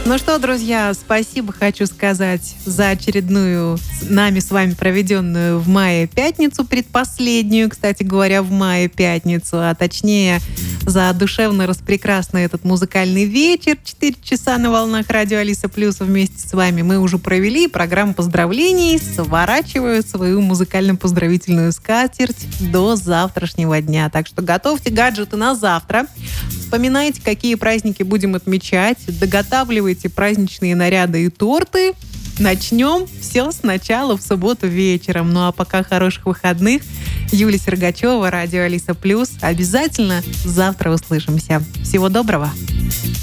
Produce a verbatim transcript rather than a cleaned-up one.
Ну что, друзья, спасибо хочу сказать за очередную нами с вами проведенную в мае пятницу, предпоследнюю, кстати говоря, в мае пятницу, а точнее за душевно распрекрасный этот музыкальный вечер. Четыре часа на волнах радио Алиса Плюс вместе с вами мы уже провели. Программу поздравлений сворачиваю свою музыкально-поздравительную скатерть до завтрашнего дня. Так что готовьте гаджеты на завтра. Вспоминайте, какие праздники будем отмечать. Доготавливайте праздничные наряды и торты. Начнем все сначала в субботу вечером. Ну а пока хороших выходных. Юлия Сергачева, радио Алиса Плюс. Обязательно завтра услышимся. Всего доброго.